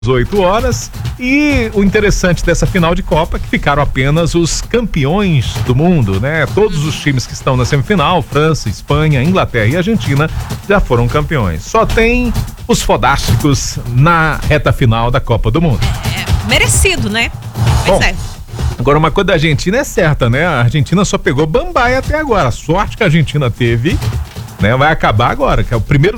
8 horas, e o interessante dessa final de Copa é que ficaram apenas os campeões do mundo, né? Todos os times que estão na semifinal, França, Espanha, Inglaterra e Argentina, já foram campeões. Só tem os fodásticos na reta final da Copa do Mundo. Merecido, né? Pois Bom, agora uma coisa da Argentina é certa, né? A Argentina só pegou bambaia até agora. A sorte que a Argentina teve, né? Vai acabar agora, que é o primeiro